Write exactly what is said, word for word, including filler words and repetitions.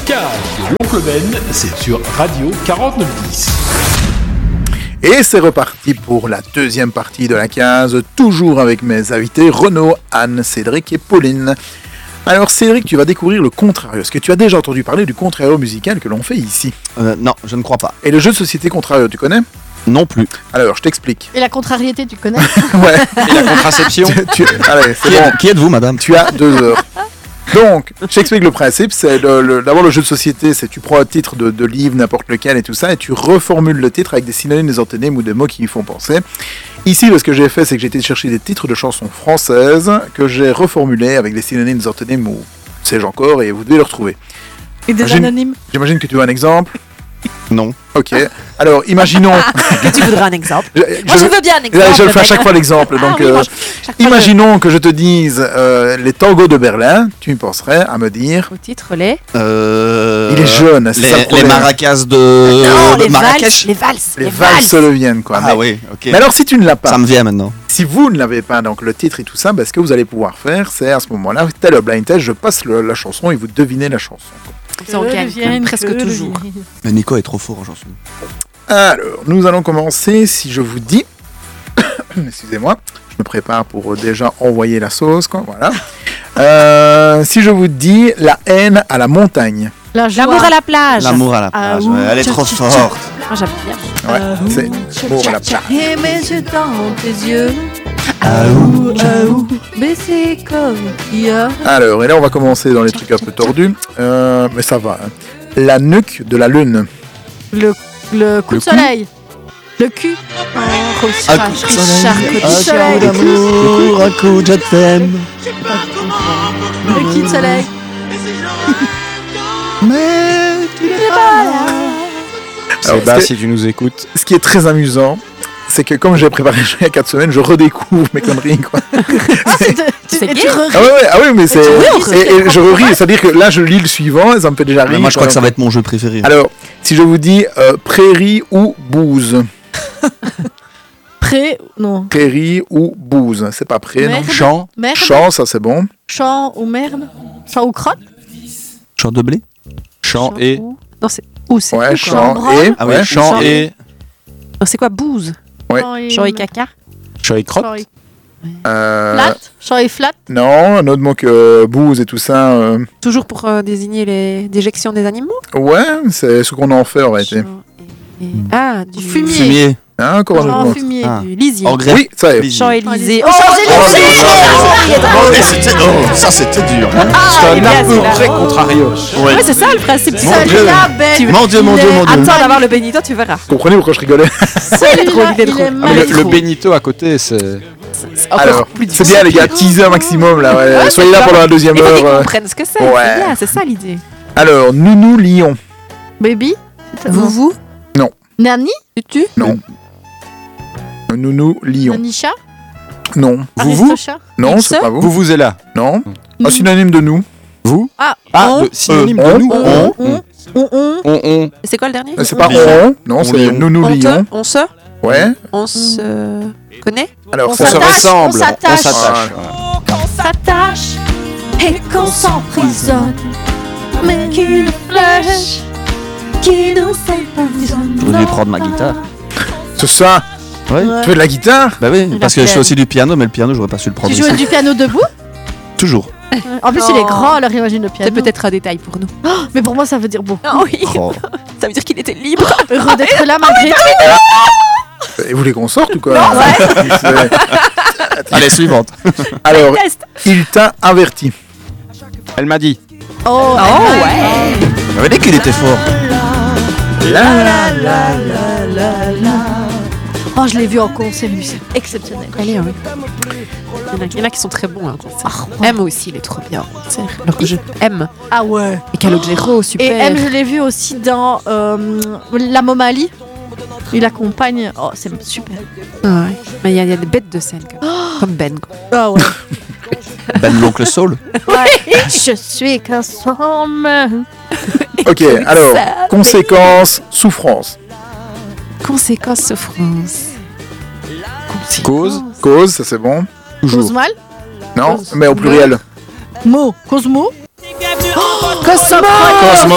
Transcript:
Cave de l'Oncle Ben, c'est sur Radio quarante-neuf dix. Et c'est reparti pour la deuxième partie de la case, toujours avec mes invités Renaud, Anne, Cédric et Pauline. Alors Cédric, tu vas découvrir le Contrario. Est-ce que tu as déjà entendu parler du Contrario musical que l'on fait ici ? euh, Non, je ne crois pas. Et le jeu de société Contrario, tu connais ? Non plus. Alors, je t'explique. Et la contrariété, tu connais ? Ouais. Et la contraception tu, tu, allez, c'est qui, bon. êtes, qui êtes-vous, madame ? Tu as deux heures. Donc, je t'explique le principe. C'est le, le, d'abord le jeu de société, c'est tu prends un titre de, de livre, n'importe lequel et tout ça, et tu reformules le titre avec des synonymes, des antonymes ou des mots qui y font penser. Ici, ce que j'ai fait, c'est que j'ai été chercher des titres de chansons françaises que j'ai reformulés avec des synonymes, des antonymes ou sais-je encore, et vous devez le retrouver. Et des J'imagine, anonymes. J'imagine que tu veux un exemple. Non. Ok. Alors, imaginons. Que tu voudras un exemple. je, Moi, je veux bien un exemple. Je le fais à chaque fois l'exemple. Ah, Donc, oui, euh, moi, chaque fois, imaginons je... que je te dise euh, les tangos de Berlin. Tu penserais à me dire. Au titre, les. Euh... Il est jeune. C'est les, ça le les problème. maracas de. Non, de les Marrakech. valses. Les valses. Les valses le viennent, quoi. Ah mais, oui, ok. mais alors, si tu ne l'as pas, Ça me vient maintenant. si vous ne l'avez pas, donc le titre et tout ça, ben, ce que vous allez pouvoir faire, c'est à ce moment-là, tel le blind test, je passe le, la chanson et vous devinez la chanson. Comme ça, on gagne comme presque toujours. Mais Nico est trop fort en chanson. Alors, nous allons commencer. Si je vous dis, excusez-moi, je me prépare pour déjà envoyer la sauce, quoi. Voilà. Euh, si je vous dis la haine à la montagne. La L'amour à la plage. L'amour à la plage, Ah, ouais, elle est tcha, trop tcha, forte. Moi, j'aime bien. Ouais, c'est l'amour à la plage. Et mes yeux dans tes yeux. Ah, Aou, aou, mais c'est comme il y a. Alors, et là, on va commencer dans les trucs un peu tordus, euh, mais ça va. Hein. La nuque de la lune. Le, le coup Le de soleil. Le cul. Oh, Richard, Un coup de Richard, soleil. coup de Un soleil. coup d'amour, un coup de je t'aime. Le coup de soleil. Mais tu n'es pas là. Alors, bah, ce, si tu nous écoutes. ce qui est très amusant, c'est que comme j'ai préparé le jeu il y a quatre semaines, je redécouvre mes conneries, quoi. Ah, c'est de- C'est et gay. tu re- Ah ouais, ouais, ah ouais, mais c'est... tu ris, Et, et je ris, c'est-à-dire que là, je lis le suivant, et ça me fait déjà rire. Mais moi, je crois quoi. que ça va être mon jeu préféré. Alors, si je vous dis euh, prairie ou bouse. Pré. Non. Prairie ou bouse. C'est pas pré, non. Merde. Chant. Merde. Champ, ça c'est bon. Champ ou merde. Champ ou crotte. Chant de blé. Chant et. Ou- Non, c'est. Ou c'est. Ouais, où, quoi. champ branle. et... Ah oui, ouais. chant Chant. et. Non, c'est quoi, bouse Ouais. Champ et- Chant et caca. Chant et crotte. Champ et Euh, flat. Champ et flat. non, un autre mot que bouse et tout ça. euh, Toujours pour euh, désigner les déjections des animaux. Ouais, c'est ce qu'on en fait en réalité. Chant et- et- Ah, du Fumier. Fumier. Hein, encore un autre Champ mot. fumier. Ah. Du lisier. Engrais. Oui, ça est. Lisier. Champs-Élysées. Oh, Champs-Élysées. Oh, et c'était- oh, ça c'était dur. Hein. Ah, il est bien, c'est Très là. contrario. Ouais. Ouais, c'est ça le principe. Mon Celui-là, Dieu. Ben, Mon Dieu, mon il Dieu, est- mon Dieu. Attends d'avoir le bénito, tu verras. Vous comprenez pourquoi je rigolais? Celui-là, Il est drôle, il est il drôle. est Ah, Ah, mais magnifique. le, le Benito à côté, c'est. C'est encore Alors, plus c'est bien les gars, teaser maximum là. Ouais. Ouais, Soyez c'est là bien. pendant la deuxième Il faut qu'ils heure. euh. comprennent ce que c'est. Ouais. C'est bien, c'est ça l'idée. Alors, Nounou Lion. Baby. Vous, vous Nani. Tu Non. Nounou Lion. Nanisha. Non. Vous, vous Aristocha. Non, X. c'est pas vous. Vous, vous êtes là. Non. Nous. Un synonyme de nous. Vous Ah. Ah, on. le synonyme Euh, de nous. on, On. On. On. On. On. On. C'est quoi le dernier Euh, C'est pas Lion. on. Non, On c'est Lion. Nounou On Lion. te, on se, Ouais. on se connaît. Alors, On ça On se s'attache, ressemble. on s'attache. s'attache. On s'attache et qu'on s'emprisonne. Mais qu'une flèche qui nous emprisonne. Je voulais prendre ma guitare. c'est ça. Ouais. Ouais. Tu fais de la guitare? Bah oui, Il parce a que je fait- fais aussi du piano, mais le piano, j'aurais pas su le prendre. Tu joues ici. du piano debout? Toujours. En plus, il Oh. est grand, alors imagine le piano. C'est peut-être un détail pour nous. Mais pour moi, ça veut dire beaucoup. Ah oui, Oh. ça veut dire qu'il était libre. Heureux d'être là malgré tout. Et vous voulez qu'on sorte ou quoi? Ouais. C'est- Allez, suivante. Alors, Test. il t'a averti. Elle m'a dit. Oh, Oh ouais. Vous avez dit qu'il était fort. Oh, je l'ai vu en concert, lui, c'est exceptionnel. Allez, oui. Il y en a, il y en a qui sont très bons. Hein, M aussi, il est trop bien. en concert. Alors que je M. Ah ouais. Et Calogero, super. Et M, je l'ai vu aussi dans euh, La Momali. Il accompagne. Oh, c'est super. Ah ouais. Mais il y, a- il y a des bêtes de scène, comme, comme Ben. quoi. Ah ouais. Ben l'oncle Saul. Ouais. Je suis qu'un somme. Ok, alors, conséquences, souffrance. Conséquence, souffrance. Cause. Cause, ça c'est bon. Cause mal. Non, mais au pluriel. Mot. Cosmo. Cosmo. Cosmo.